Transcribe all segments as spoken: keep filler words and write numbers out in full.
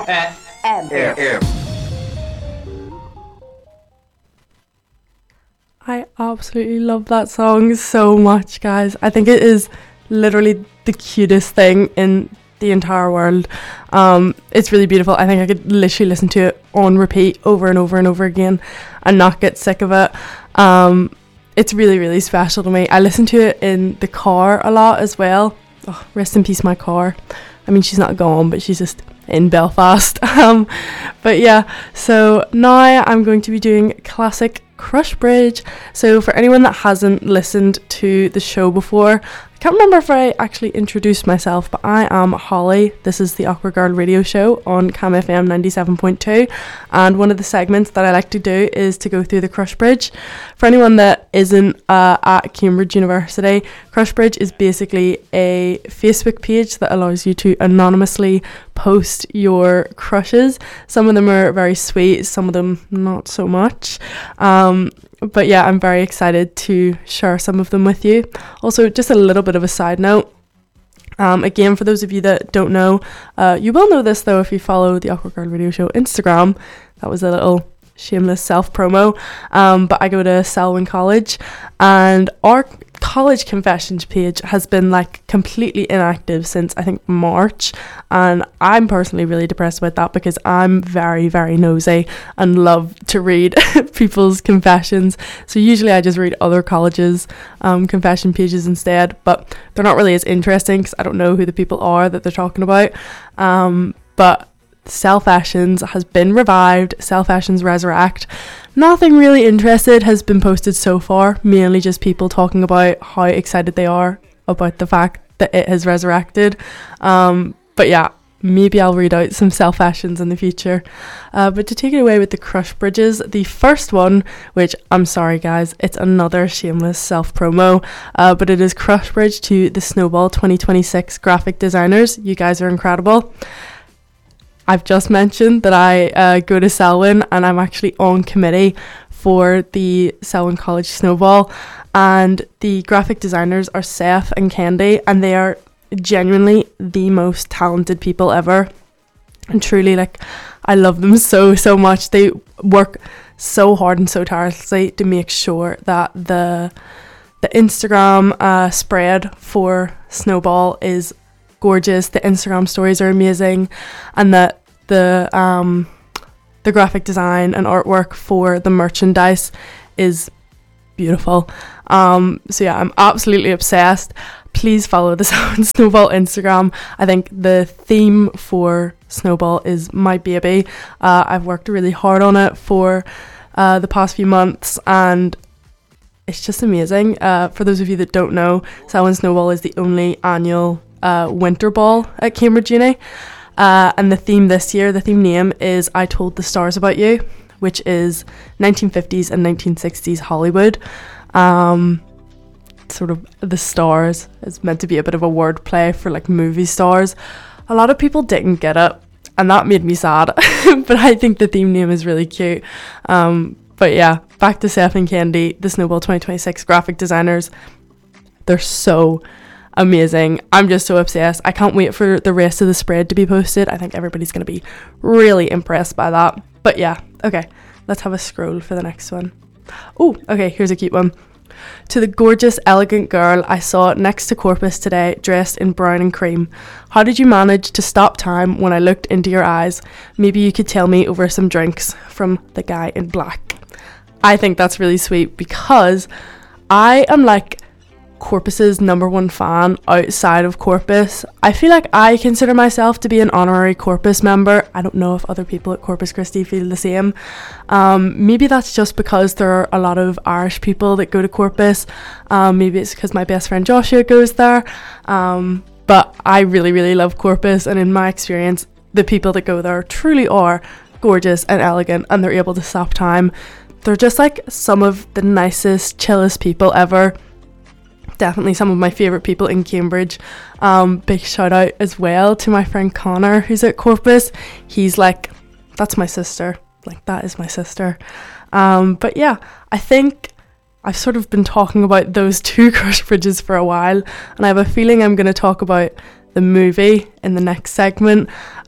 M. M. I absolutely love that song so much, guys. I think it is literally the cutest thing in the entire world. Um, it's really beautiful. I think I could literally listen to it on repeat over and over and over again and not get sick of it. Um, it's really, really special to me. I listen to it in the car a lot as well. Oh, rest in peace, my car. I mean, she's not gone, but she's just in Belfast. Um, but yeah, so now I'm going to be doing classic Crush Bridge. So for anyone that hasn't listened to the show before, I can't remember if I actually introduced myself, but I am Holly. This is the Awkward Girl radio show on Cam F M ninety-seven point two, and one of the segments that I like to do is to go through the Crush Bridge. For anyone that isn't uh, at Cambridge University, Crush Bridge is basically a Facebook page that allows you to anonymously post your crushes. Some of them are very sweet, some of them not so much. Um, but yeah, I'm very excited to share some of them with you. Also, just a little bit of a side note. Um, again, for those of you that don't know, uh, you will know this though if you follow the Awkward Girl Radio Show Instagram. That was a little shameless self-promo. Um, but I go to Selwyn College, and our college confessions page has been like completely inactive since I think March, and I'm personally really depressed about that because I'm very very nosy and love to read people's confessions. So usually I just read other colleges um, confession pages instead, but they're not really as interesting because I don't know who the people are that they're talking about. Um, but Self-Fashions has been revived. Self-Fashions Resurrect. Nothing really interested has been posted so far, mainly just people talking about how excited they are about the fact that it has resurrected. Um, but yeah, maybe I'll read out some Self-Fashions in the future. Uh, but to take it away with the Crush Bridges, the first one, which I'm sorry guys, it's another shameless self-promo, uh, but it is Crush Bridge to the Snowball twenty twenty-six graphic designers. You guys are incredible. I've just mentioned that I uh, go to Selwyn, and I'm actually on committee for the Selwyn College Snowball, and the graphic designers are Seth and Candy, and they are genuinely the most talented people ever, and truly, like, I love them so so much. They work so hard and so tirelessly to make sure that the the Instagram uh, spread for Snowball is gorgeous. The Instagram stories are amazing, and that the um the graphic design and artwork for the merchandise is beautiful. Um so yeah, I'm absolutely obsessed. Please follow the Snowball Instagram. I think the theme for Snowball is my baby. uh, I've worked really hard on it for uh, the past few months, and it's just amazing. Uh, for those of you that don't know, Selwyn Snowball is the only annual Uh, winter ball at Cambridge Uni, uh, and the theme this year, the theme name is I Told the Stars About You, which is nineteen fifties and nineteen sixties Hollywood. Um, sort of the stars is meant to be a bit of a word play for like movie stars. A lot of people didn't get it, and that made me sad, but I think the theme name is really cute. Um, but yeah, back to Seth and Candy, the Snowball twenty twenty-six graphic designers. They're so amazing. I'm just so obsessed. I can't wait for the rest of the spread to be posted. I think everybody's going to be really impressed by that. But yeah, okay, let's have a scroll for the next one. Oh, okay, here's a cute one. To the gorgeous, elegant girl I saw next to Corpus today, dressed in brown and cream. How did you manage to stop time when I looked into your eyes? Maybe you could tell me over some drinks. From the guy in black. I think that's really sweet because I am like Corpus's number one fan outside of Corpus. I feel like I consider myself to be an honorary Corpus member. I don't know if other people at Corpus Christi feel the same. Um, maybe that's just because there are a lot of Irish people that go to Corpus. Um, maybe it's because my best friend Joshua goes there. Um, but I really, really love Corpus, and in my experience, the people that go there truly are gorgeous and elegant, and they're able to stop time. They're just like some of the nicest, chillest people ever. Definitely some of my favourite people in Cambridge. Um, big shout out as well to my friend Connor, who's at Corpus. He's like, that's my sister. Like, that is my sister. Um, but yeah, I think I've sort of been talking about those two Crush Bridges for a while, and I have a feeling I'm going to talk about the movie in the next segment.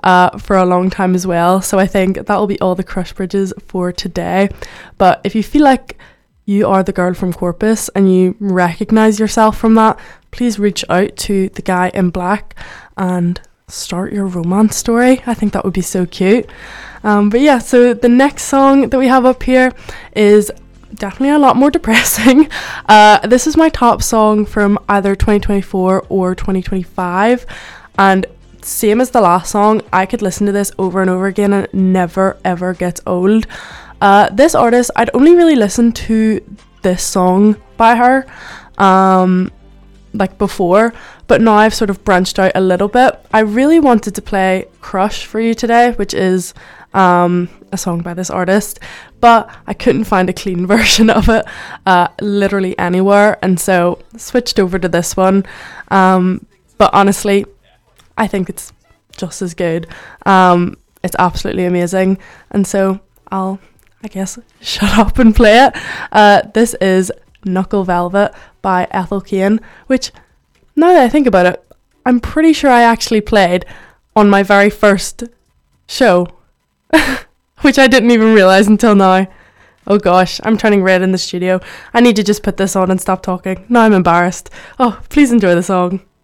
uh, for a long time as well. So I think that will be all the crush bridges for today. But if you feel like you are the girl from Corpus and you recognise yourself from that, please reach out to the guy in black and start your romance story. I think that would be so cute. Um, but yeah, so the next song that we have up here is definitely a lot more depressing. Uh, this is my top song from either twenty twenty-four or twenty twenty-five, and same as the last song, I could listen to this over and over again and it never ever gets old. Uh, this artist, I'd only really listened to this song by her um, like before, but now I've sort of branched out a little bit. I really wanted to play Crush for you today, which is um, a song by this artist, but I couldn't find a clean version of it uh, literally anywhere, and so switched over to this one. Um, but honestly, I think it's just as good. Um, it's absolutely amazing, and so I'll I guess shut up and play it. Uh, this is Knuckle Velvet by Ethel Cain, which, now that I think about it, I'm pretty sure I actually played on my very first show, which I didn't even realise until now. Oh gosh, I'm turning red in the studio. I need to just put this on and stop talking. Now I'm embarrassed. Oh, please enjoy the song.